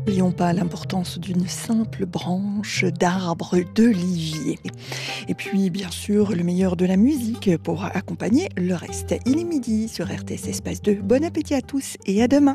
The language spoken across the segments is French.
N'oublions pas l'importance d'une simple branche d'arbre d'olivier. Et puis, bien sûr, le meilleur de la musique pour accompagner le reste. Il est midi sur RTS Espace 2. Bon appétit à tous et à demain.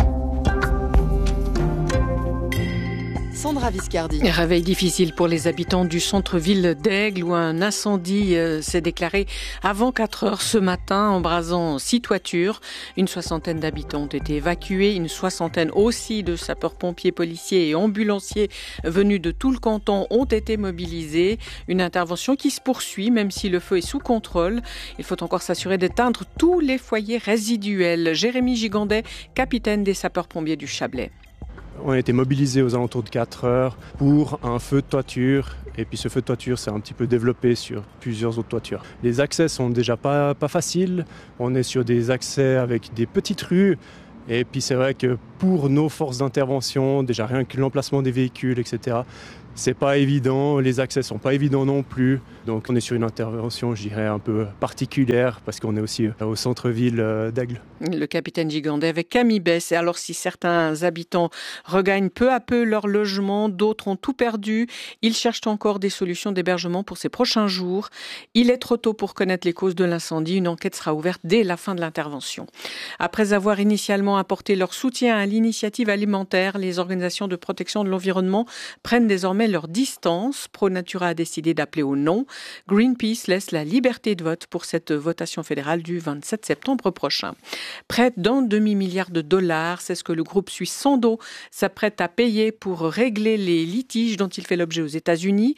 Sandra Viscardi. Réveil difficile pour les habitants du centre-ville d'Aigle où un incendie s'est déclaré avant 4 heures ce matin, embrasant 6 toitures. Une 60aine d'habitants ont été évacués, une 60aine aussi de sapeurs-pompiers, policiers et ambulanciers venus de tout le canton ont été mobilisés. Une intervention qui se poursuit même si le feu est sous contrôle. Il faut encore s'assurer d'éteindre tous les foyers résiduels. Jérémy Gigandet, capitaine des sapeurs-pompiers du Chablais. On a été mobilisés aux alentours de 4 heures pour un feu de toiture. Et puis ce feu de toiture s'est un petit peu développé sur plusieurs autres toitures. Les accès sont déjà pas faciles. On est sur des accès avec des petites rues. Et puis c'est vrai que pour nos forces d'intervention, déjà rien que l'emplacement des véhicules, etc., c'est pas évident, les accès sont pas évidents non plus. Donc on est sur une intervention, je dirais, un peu particulière parce qu'on est aussi au centre-ville d'Aigle. Le capitaine Gigandet avec Camille Bess. Et alors si certains habitants regagnent peu à peu leur logement, d'autres ont tout perdu. Ils cherchent encore des solutions d'hébergement pour ces prochains jours. Il est trop tôt pour connaître les causes de l'incendie. Une enquête sera ouverte dès la fin de l'intervention. Après avoir initialement apporté leur soutien à l'initiative alimentaire, les organisations de protection de l'environnement prennent désormais leur distance. ProNatura a décidé d'appeler au non. Greenpeace laisse la liberté de vote pour cette votation fédérale du 27 septembre prochain. Près d'un demi-milliard de dollars, c'est ce que le groupe suisse Sandoz s'apprête à payer pour régler les litiges dont il fait l'objet aux États-Unis.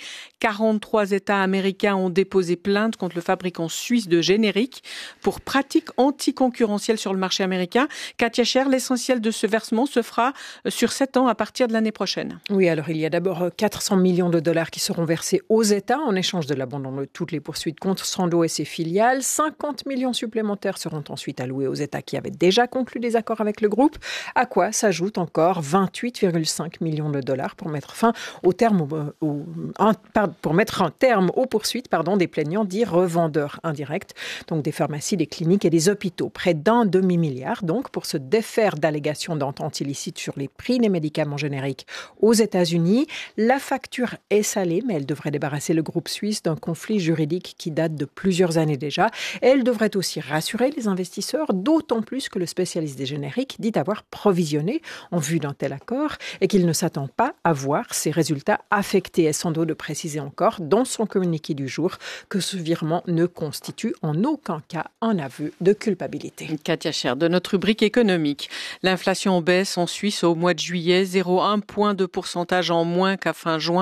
43 États américains ont déposé plainte contre le fabricant suisse de génériques pour pratiques anticoncurrentielles sur le marché américain. Katia Scher, l'essentiel de ce versement se fera sur 7 ans à partir de l'année prochaine. Oui, alors il y a d'abord 400 millions de dollars qui seront versés aux États en échange de l'abandon de toutes les poursuites contre Sandoz et ses filiales. 50 millions supplémentaires seront ensuite alloués aux États qui avaient déjà conclu des accords avec le groupe, à quoi s'ajoutent encore 28,5 millions de dollars pour mettre fin pour mettre un terme aux poursuites des plaignants dits revendeurs indirects, donc des pharmacies, des cliniques et des hôpitaux. Près d'un demi-milliard donc pour se défaire d'allégations d'entente illicite sur les prix des médicaments génériques aux États-Unis. La facture est salée, mais elle devrait débarrasser le groupe suisse d'un conflit juridique qui date de plusieurs années déjà. Elle devrait aussi rassurer les investisseurs, d'autant plus que le spécialiste des génériques dit avoir provisionné en vue d'un tel accord et qu'il ne s'attend pas à voir ses résultats affectés. Et sans doute de préciser encore dans son communiqué du jour que ce virement ne constitue en aucun cas un aveu de culpabilité. Katia Scher, de notre rubrique économique. L'inflation baisse en Suisse au mois de juillet, 0,1 point de pourcentage en moins qu'à fin juin,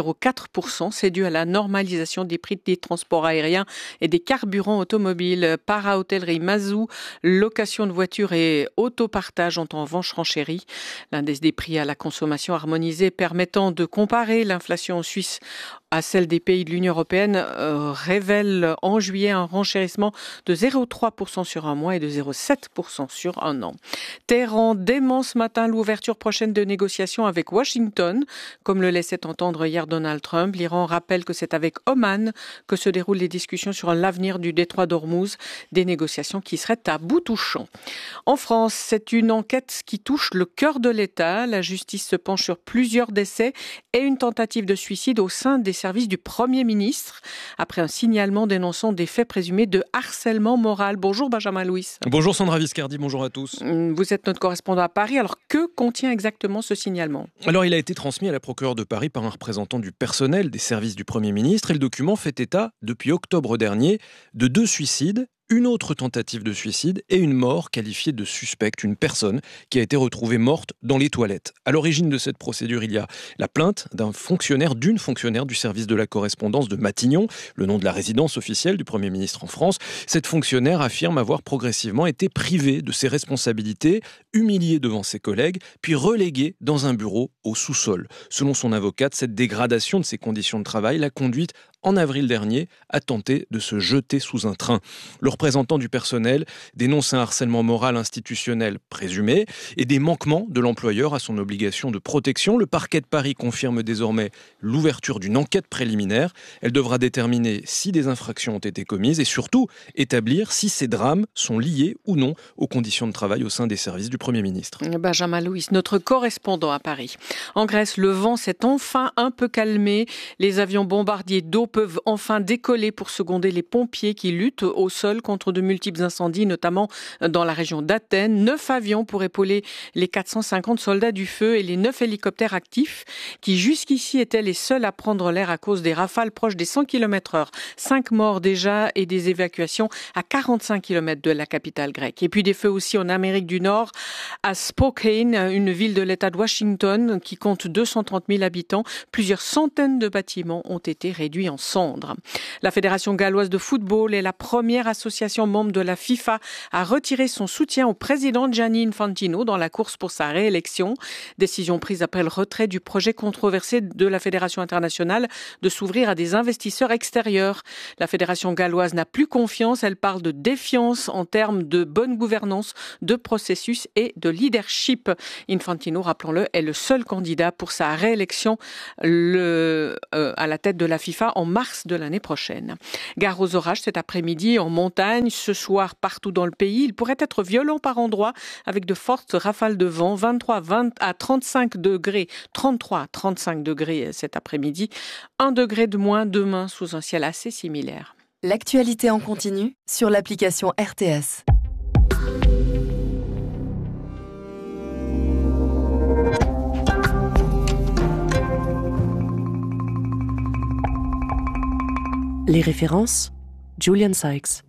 0,4%. C'est dû à la normalisation des prix des transports aériens et des carburants automobiles. Para-hôtellerie, Mazou, location de voitures et autopartage ont en revanche renchéri. L'indice des prix à la consommation harmonisé permettant de comparer l'inflation en Suisse à celle des pays de l'Union européenne révèle en juillet un renchérissement de 0,3% sur un mois et de 0,7% sur un an. Téhéran dément ce matin l'ouverture prochaine de négociations avec Washington. Comme le laissait entendre hier Donald Trump, l'Iran rappelle que c'est avec Oman que se déroulent les discussions sur l'avenir du détroit d'Ormuz, des négociations qui seraient à bout touchant. En France, c'est une enquête qui touche le cœur de l'État. La justice se penche sur plusieurs décès et une tentative de suicide au sein des services du Premier ministre, après un signalement dénonçant des faits présumés de harcèlement moral. Bonjour Benjamin Louis. Bonjour Sandra Viscardi, bonjour à tous. Vous êtes notre correspondant à Paris. Alors que contient exactement ce signalement ? Alors il a été transmis à la procureure de Paris par un représentant du personnel des services du Premier ministre et le document fait état, depuis octobre dernier, de 2 suicides, une autre tentative de suicide et une mort qualifiée de suspecte, une personne qui a été retrouvée morte dans les toilettes. À l'origine de cette procédure, il y a la plainte d'une fonctionnaire du service de la correspondance de Matignon, le nom de la résidence officielle du Premier ministre en France. Cette fonctionnaire affirme avoir progressivement été privée de ses responsabilités, humiliée devant ses collègues, puis reléguée dans un bureau au sous-sol. Selon son avocate, cette dégradation de ses conditions de travail l'a conduite en avril dernier, a tenté de se jeter sous un train. Le représentant du personnel dénonce un harcèlement moral institutionnel présumé et des manquements de l'employeur à son obligation de protection. Le parquet de Paris confirme désormais l'ouverture d'une enquête préliminaire. Elle devra déterminer si des infractions ont été commises et surtout établir si ces drames sont liés ou non aux conditions de travail au sein des services du Premier ministre. Benjamin Louis, notre correspondant à Paris. En Grèce, le vent s'est enfin un peu calmé. Les avions bombardiers d'eau peuvent enfin décoller pour seconder les pompiers qui luttent au sol contre de multiples incendies, notamment dans la région d'Athènes. 9 avions pour épauler les 450 soldats du feu et les 9 hélicoptères actifs qui jusqu'ici étaient les seuls à prendre l'air à cause des rafales proches des 100 km/h. 5 morts déjà et des évacuations à 45 km de la capitale grecque. Et puis des feux aussi en Amérique du Nord, à Spokane, une ville de l'État de Washington qui compte 230 000 habitants. Plusieurs centaines de bâtiments ont été réduits en cendres. La Fédération galloise de football est la première association membre de la FIFA à retirer son soutien au président Gianni Infantino dans la course pour sa réélection. Décision prise après le retrait du projet controversé de la Fédération internationale de s'ouvrir à des investisseurs extérieurs. La Fédération galloise n'a plus confiance. Elle parle de défiance en termes de bonne gouvernance, de processus et de leadership. Infantino, rappelons-le, est le seul candidat pour sa réélection à la tête de la FIFA en mars de l'année prochaine. Gare aux orages cet après-midi en montagne, ce soir partout dans le pays. Il pourrait être violent par endroits avec de fortes rafales de vent, 23 à 35 degrés, 33 à 35 degrés cet après-midi, 1 degré de moins demain sous un ciel assez similaire. L'actualité en continu sur l'application RTS. Les références, Julian Sykes.